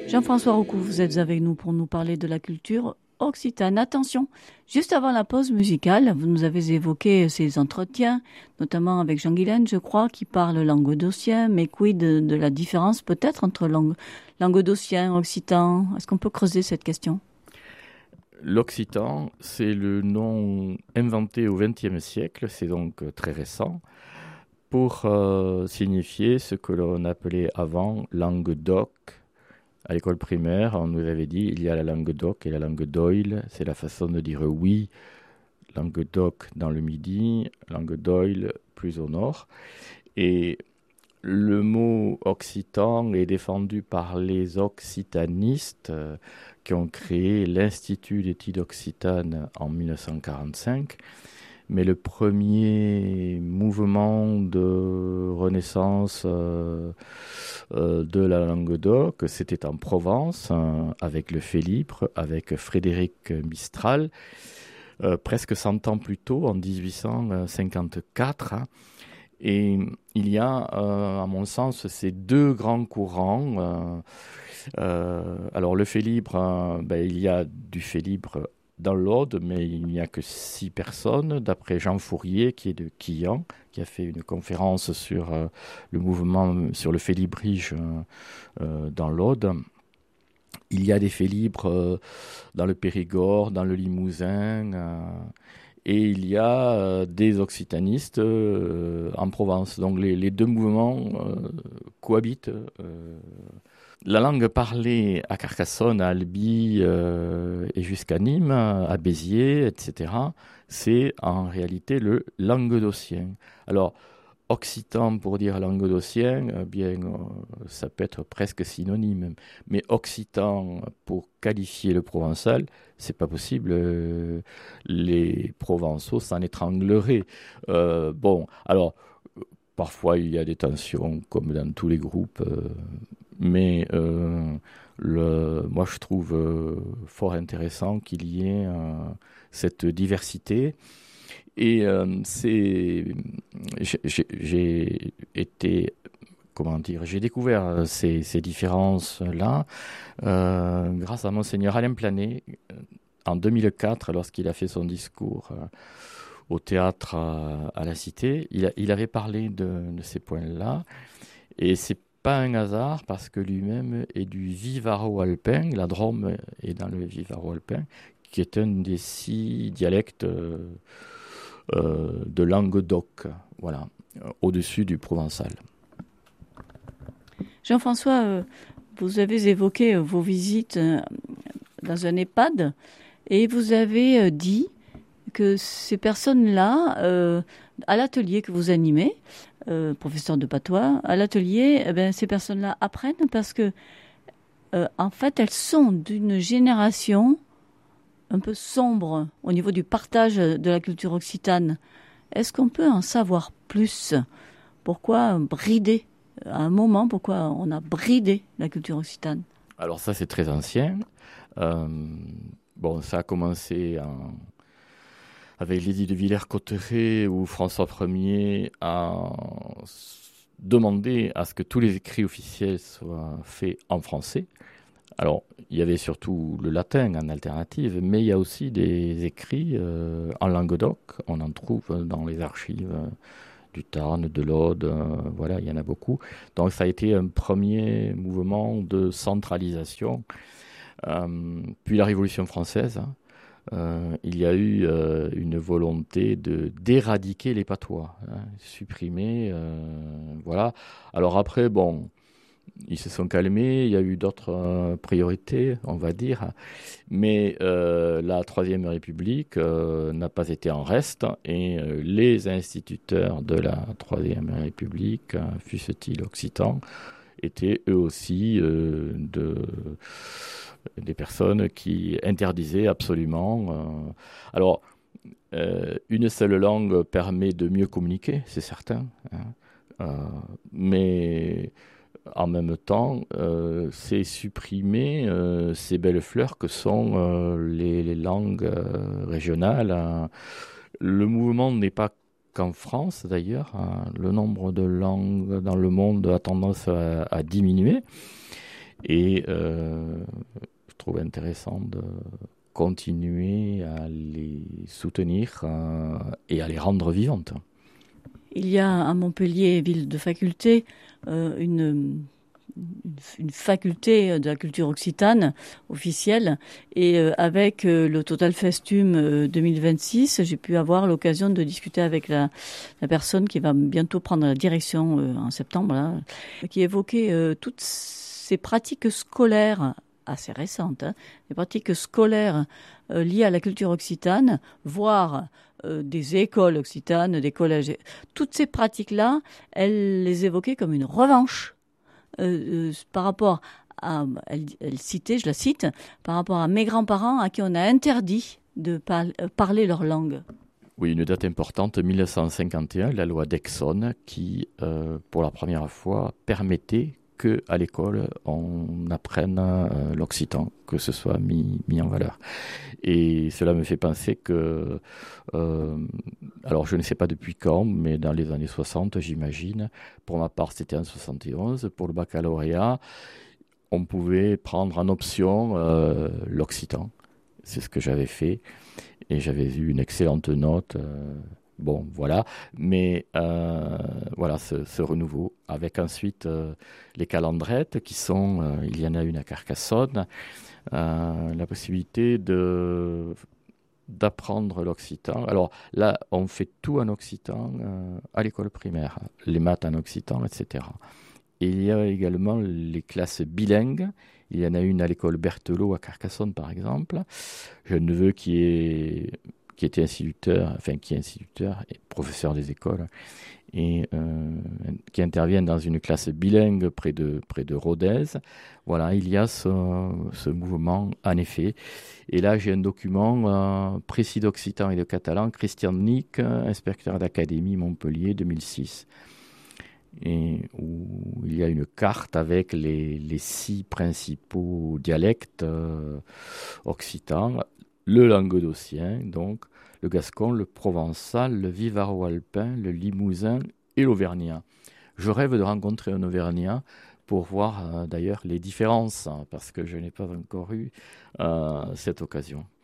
Jean-François Roucou, vous êtes avec nous pour nous parler de la culture occitane. Attention, juste avant la pause musicale, vous nous avez évoqué ces entretiens, notamment avec Jean Guilaine, je crois, qui parle languedocien, mais quid de la différence peut-être entre languedocien, occitan? Est-ce qu'on peut creuser cette question? L'occitan, c'est le nom inventé au XXe siècle, c'est donc très récent, pour signifier ce que l'on appelait avant langue d'oc. À l'école primaire, on nous avait dit il y a la langue d'oc et la langue d'oïl. C'est la façon de dire oui, langue d'oc dans le midi, langue d'oïl plus au nord. Et le mot occitan est défendu par les occitanistes qui ont créé l'Institut d'études occitanes en 1945. Mais le premier mouvement de renaissance de la langue d'oc, c'était en Provence, avec le Félibre, avec Frédéric Mistral, presque 100 ans plus tôt, en 1854. Et il y a, à mon sens, ces deux grands courants. Alors le Félibre, il y a du Félibre dans l'Aude, mais il n'y a que 6 personnes, d'après Jean Fourier, qui est de Quillan, qui a fait une conférence sur le mouvement, sur le félibrige dans l'Aude. Il y a des Félibres dans le Périgord, dans le Limousin, et il y a des occitanistes en Provence. Donc les deux mouvements cohabitent. La langue parlée à Carcassonne, à Albi et jusqu'à Nîmes, à Béziers, etc., c'est en réalité le languedocien. Alors, occitan pour dire languedocien, ça peut être presque synonyme. Mais occitan pour qualifier le provençal, c'est pas possible. Les Provençaux s'en étrangleraient. Alors, parfois il y a des tensions, comme dans tous les groupes. Mais moi, je trouve fort intéressant qu'il y ait cette diversité. Et j'ai été, j'ai découvert ces différences-là grâce à Monseigneur Alain Planet en 2004, lorsqu'il a fait son discours au théâtre à la Cité. Il avait parlé de ces points-là. Et c'est pas un hasard parce que lui-même est du Vivaro-alpin, la Drôme est dans le Vivaro-alpin, qui est un des 6 dialectes de Languedoc, voilà, au-dessus du provençal. Jean-François, vous avez évoqué vos visites dans un EHPAD et vous avez dit que ces personnes-là, à l'atelier que vous animez, professeur de patois, à l'atelier, ces personnes-là apprennent parce que, en fait, elles sont d'une génération un peu sombre au niveau du partage de la culture occitane. Est-ce qu'on peut en savoir plus? Pourquoi brider, à un moment, pourquoi on a bridé la culture occitane? Alors ça, c'est très ancien. Ça a commencé avec l'édit de Villers-Cotterêts où François Ier a demandé à ce que tous les écrits officiels soient faits en français. Alors, il y avait surtout le latin en alternative, mais il y a aussi des écrits en Languedoc. On en trouve dans les archives du Tarn, de l'Aude, il y en a beaucoup. Donc ça a été un premier mouvement de centralisation. Puis la Révolution française, il y a eu une volonté d'éradiquer les patois, supprimer, voilà. Alors après, ils se sont calmés, il y a eu d'autres priorités, on va dire, mais la Troisième République n'a pas été en reste, et les instituteurs de la Troisième République, fussent-ils occitans, étaient eux aussi des personnes qui interdisaient absolument. Une seule langue permet de mieux communiquer, c'est certain, mais en même temps, c'est supprimer ces belles fleurs que sont les langues régionales. Le mouvement n'est pas qu'en France, d'ailleurs. Le nombre de langues dans le monde a tendance à diminuer. Et je trouve intéressant de continuer à les soutenir et à les rendre vivantes. Il y a à Montpellier, ville de faculté, une faculté de la culture occitane officielle, et avec le Total Festum 2026, j'ai pu avoir l'occasion de discuter avec la personne qui va bientôt prendre la direction en septembre, là, qui évoquait toutes ces pratiques scolaires assez récentes, des pratiques scolaires liées à la culture occitane, voire des écoles occitanes, des collèges. Toutes ces pratiques-là, elle les évoquait comme une revanche par rapport à, elle citait, je la cite, par rapport à mes grands-parents à qui on a interdit de parler leur langue. Oui, une date importante, 1951, la loi d'Exon, qui, pour la première fois, permettait qu'à l'école, on apprenne l'occitan, que ce soit mis en valeur. Et cela me fait penser que, alors je ne sais pas depuis quand, mais dans les années 60, j'imagine, pour ma part c'était en 71, pour le baccalauréat, on pouvait prendre en option l'occitan. C'est ce que j'avais fait, et j'avais eu une excellente note. Bon, voilà, mais voilà ce renouveau, avec ensuite les calendrettes qui sont, il y en a une à Carcassonne, la possibilité d'apprendre l'occitan. Alors là, on fait tout en occitan à l'école primaire, les maths en occitan, etc. Et il y a également les classes bilingues. Il y en a une à l'école Berthelot à Carcassonne, par exemple. J'ai un neveu qui était instituteur, enfin qui est instituteur et professeur des écoles, et qui intervient dans une classe bilingue près de Rodez. Voilà, il y a ce mouvement, en effet. Et là, j'ai un document précis d'occitan et de catalan, Christian Nick, inspecteur d'académie Montpellier 2006. Et où il y a une carte avec les 6 principaux dialectes occitans, le languedocien, donc le gascon, le provençal, le vivaro-alpin, le limousin et l'auvergnat. Je rêve de rencontrer un auvergnat pour voir d'ailleurs les différences, parce que je n'ai pas encore eu cette occasion.